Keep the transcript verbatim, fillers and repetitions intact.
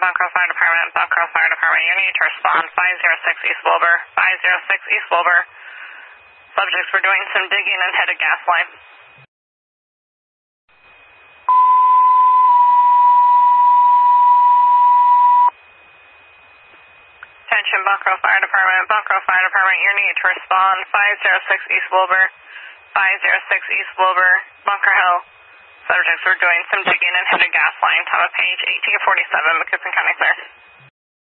Buncro Fire Department, Buncro Fire Department, you need to respond, five zero six East Wilbur, five zero six East Wilbur. Subjects were doing some digging and hit a gas line. Attention Buncro Fire Department, Buncro Fire Department, you need to respond, five zero six East Wilbur, five zero six East Wilbur, Bunker Hill. Subjects were doing some digging and hit a gas line, top of page eighteen forty-seven, McKissick County clear.